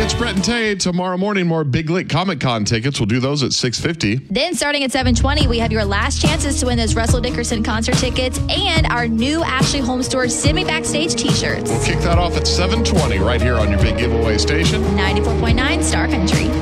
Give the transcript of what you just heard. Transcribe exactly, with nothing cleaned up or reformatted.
It's Brett and Tay. Tomorrow morning, more Big Lick Comic Con tickets. We'll do those at six fifty. Then starting at seven twenty, we have your last chances to win those Russell Dickerson concert tickets and our new Ashley Home Store Send Me Backstage t-shirts. We'll kick that off at seven twenty right here on your big giveaway station. ninety-four point nine Star Country.